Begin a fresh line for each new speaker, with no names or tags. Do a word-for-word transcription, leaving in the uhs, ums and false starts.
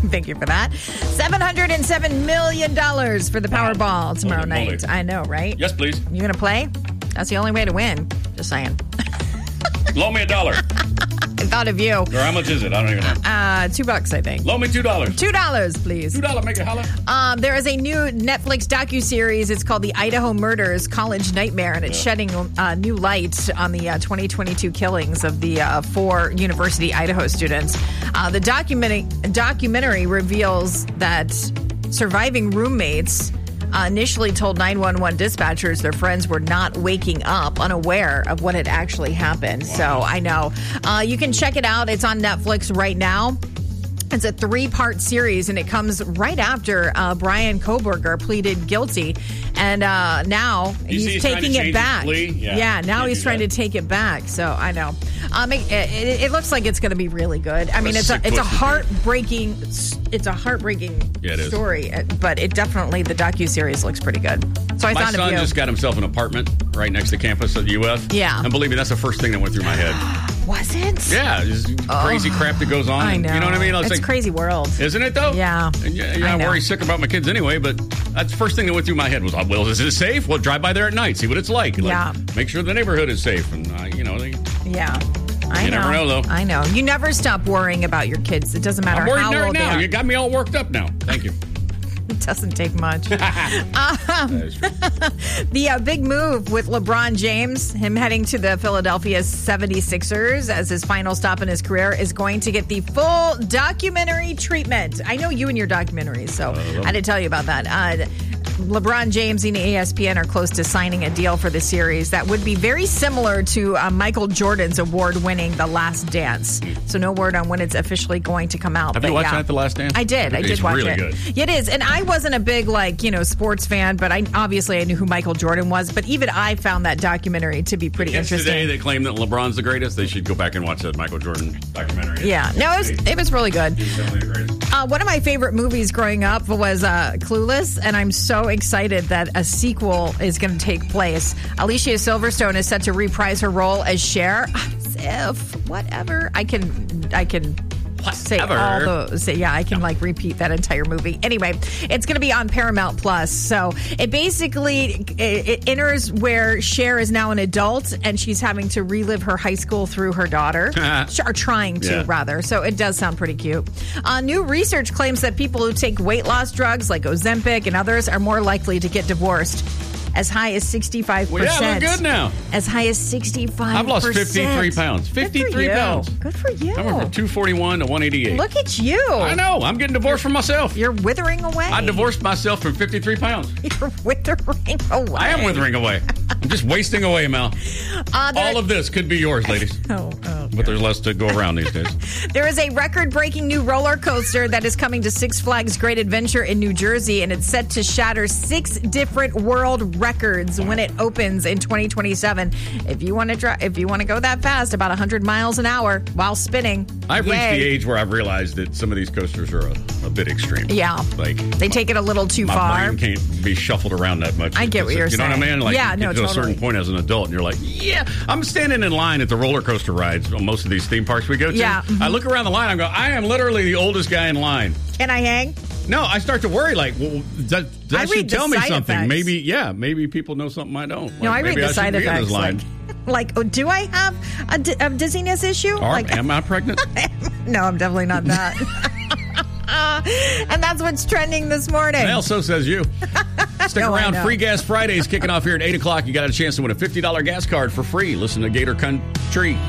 Thank you for that. seven hundred seven million dollars for the Powerball tomorrow
Holy
night.
moly.
I know, right?
Yes, please.
You going to play? That's the only way to win. Just saying.
Loan me a dollar.
I thought of you.
Or how much is it? I don't even know.
Uh, two bucks, I think.
Loan me two dollars.
Two dollars, please.
Two dollars, make it holler.
Um, there is a new Netflix docuseries. It's called The Idaho Murders College Nightmare, and it's
Yeah.
shedding uh, new light on the uh, twenty twenty-two killings of the uh, four University Idaho students. Uh, the documentary, documentary reveals that surviving roommates uh, initially told nine one one dispatchers their friends were not waking up, unaware of what had actually happened. Wow. So I know. Uh, you can check it out. It's on Netflix right now. It's a three-part series, and it comes right after uh, Brian Koberger pleaded guilty, and uh, now
You see
he's
he's
taking
trying to
it back.
change his plea? Yeah,
Yeah, now
can't
he's
do
trying
that.
to take it back. So I know. Um, it, it, it looks like it's going to be really good. I mean,
a
it's a
sick
it's a
twist to do.
heartbreaking it's a heartbreaking
Yeah, it is.
story, uh, but it definitely the docuseries looks pretty good. So I
My
thought
son
of you.
just got himself an apartment right next to campus at U F.
Yeah.
And believe me, that's the first thing that went through my head.
Was it?
Yeah, just crazy crap that goes on.
I know.
You know what I mean? I was
it's
like,
crazy world.
Isn't it, though?
Yeah.
And yeah,
I
yeah, I'm
know.
worried sick about my kids anyway, but that's the first thing that went through my head was, oh, well, is it safe? Well, drive by there at night, see what it's like. Like,
Yeah.
Make sure the neighborhood is safe. And, uh, you know, they,
Yeah. I
You
know.
never know, though.
I know. You never stop worrying about your kids. It doesn't matter
I'm worried
how
right
old they
now.
are.
You got me all worked up now. Thank you.
It doesn't take much.
That is true.
The uh, big move with LeBron James, him heading to the Philadelphia seventy-sixers as his final stop in his career, is going to get the full documentary treatment. I know you and your documentaries, so I had to tell you about that. Uh, LeBron James and E S P N are close to signing a deal for the series that would be very similar to uh, Michael Jordan's award-winning The Last Dance. So no word on when it's officially going to come out.
Have
but
you watched
yeah.
that, The Last Dance?
I did. I
It's
did watch
really
it.
good.
It is. And I wasn't a big, like, you know, sports fan, but I obviously I knew who Michael Jordan was. But even I found that documentary to be pretty
Kids
interesting.
today that claim that LeBron's the greatest, they should go back and watch that Michael Jordan documentary.
Yeah. No, it was, it was really good.
He's definitely the greatest.
Uh, one of my favorite movies growing up was uh, Clueless, and I'm so excited that a sequel is going to take place. Alicia Silverstone is set to reprise her role as Cher. As if, whatever. I can, I can say all
Whatever.
those. Say, yeah, I can like repeat that entire movie. Anyway, it's going to be on Paramount Plus. So it basically it, it enters where Cher is now an adult and she's having to relive her high school through her daughter, or trying to
Yeah.
rather. So it does sound pretty cute. Uh, new research claims that people who take weight loss drugs like Ozempic and others are more likely to get divorced. As high as sixty-five percent.
Well, yeah, I look good now.
As high as sixty-five percent.
I've lost fifty-three pounds.
Good for
fifty-three
you.
pounds.
Good for you.
I went from two forty-one to one eighty-eight.
Look at you.
I know. I'm getting divorced from myself.
You're withering away.
I divorced myself from fifty-three pounds.
You're withering away.
I am withering away. I'm just wasting away, Mel.
Uh, there,
All of this could be yours, ladies.
oh, oh,
But there's less to go around these days.
There is a record-breaking new roller coaster that is coming to Six Flags Great Adventure in New Jersey, and it's set to shatter six different world records when it opens in twenty twenty-seven. If you want to dri- if you want to go that fast, about one hundred miles an hour while spinning,
I've
yay.
reached the age where I've realized that some of these coasters are a, a bit extreme.
Yeah.
Like,
They take it a little too
my
far.
brain can't be shuffled around that much.
I get what
It's-
you're
you know what I
saying.
mean? Like,
Yeah,
you
no,
get to a
totally.
certain point as an adult, and you're like, yeah. I'm standing in line at the roller coaster rides on most of these theme parks we go to.
Yeah, mhm.
I look around the line, I go, I am literally the oldest guy in line.
Can I hang?
No, I start to worry. Like, well, that, that
I
should
read the
tell me
side
something.
effects.
Maybe, yeah, maybe people know something I don't.
No,
Like,
I read
maybe
the side
should be in
effects.
this line.
Like, like, oh, do I have a, di- a dizziness issue?
Or
like,
am I pregnant?
no, I'm definitely not that. And that's what's trending this morning.
Well, so says you. Stick
No, I
around.
know.
Free Gas Fridays kicking off here at eight o'clock. You got a chance to win a fifty dollars gas card for free. Listen to Gator Country.